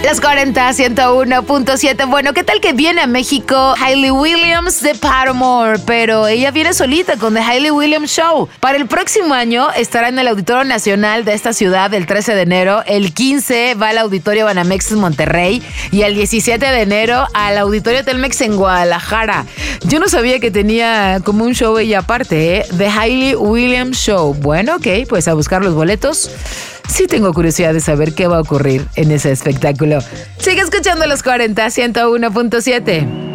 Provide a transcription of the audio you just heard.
Los 40, 101.7. Bueno, ¿qué tal que viene a México Hayley Williams de Paramore? Pero ella viene solita con The Hayley Williams Show. Para el próximo año estará en el Auditorio Nacional de esta ciudad el 13 de enero. El 15 va al Auditorio Banamex en Monterrey. Y el 17 de enero al Auditorio Telmex en Guadalajara. Yo no sabía que tenía como un show ella aparte, ¿eh? The Hayley Williams Show. Bueno, ok, pues a buscar los boletos. Sí tengo curiosidad de saber qué va a ocurrir en ese espectáculo. Sigue escuchando los 40, 101.7.